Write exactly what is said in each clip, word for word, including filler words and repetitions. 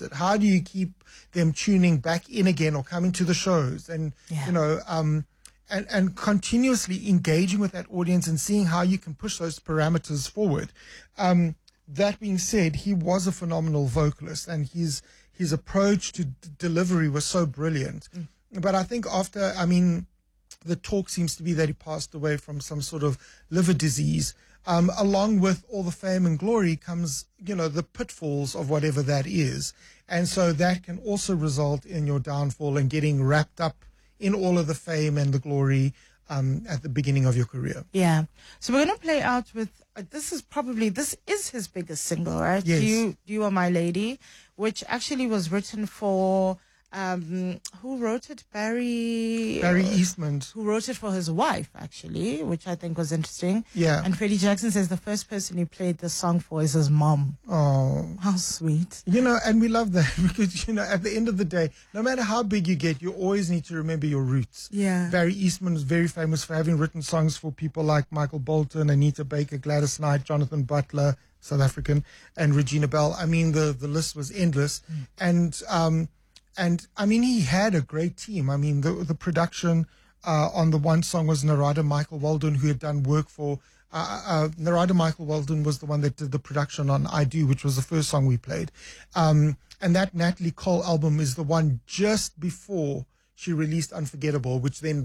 reproduce it? How do you keep them tuning back in again or coming to the shows? And, Yeah. you know, um, and, and continuously engaging with that audience and seeing how you can push those parameters forward. Um, that being said, he was a phenomenal vocalist, and his, his approach to d- delivery was so brilliant. Mm. But I think after, I mean, the talk seems to be that he passed away from some sort of liver disease. Um, along with all the fame and glory comes, you know, the pitfalls of whatever that is. And so that can also result in your downfall and getting wrapped up in all of the fame and the glory um, at the beginning of your career. Yeah. So we're going to play out with, uh, this is probably, this is his biggest single, right? Yes. You, You Are My Lady, which actually was written for, um, who wrote it? Barry... Barry uh, Eastman. Who wrote it for his wife, actually, which I think was interesting. Yeah. And Freddie Jackson says the first person he played the song for is his mom. Oh. How sweet. You know, and we love that because, you know, at the end of the day, no matter how big you get, you always need to remember your roots. Yeah. Barry Eastman was very famous for having written songs for people like Michael Bolton, Anita Baker, Gladys Knight, Jonathan Butler, South African, and Regina Bell. I mean, the, the list was endless. Mm. And, um, and I mean, he had a great team. I mean, the, the production, uh, on the one song was Narada Michael Walden, who had done work for, Uh, uh, Narada Michael Walden was the one that did the production on I Do, which was the first song we played. Um, and that Natalie Cole album is the one just before she released Unforgettable, which then,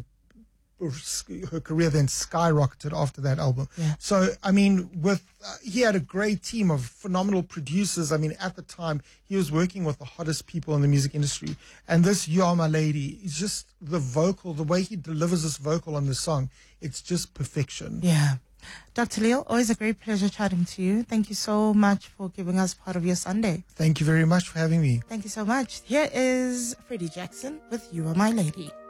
her career then skyrocketed after that album. Yeah. So, I mean, with, uh, he had a great team of phenomenal producers. I mean, at the time, he was working with the hottest people in the music industry. And this You Are My Lady is just the vocal, the way he delivers this vocal on the song, it's just perfection. Yeah. Doctor Leal, always a great pleasure chatting to you. Thank you so much for giving us part of your Sunday. Thank you very much for having me. Thank you so much. Here is Freddie Jackson with You Are My Lady.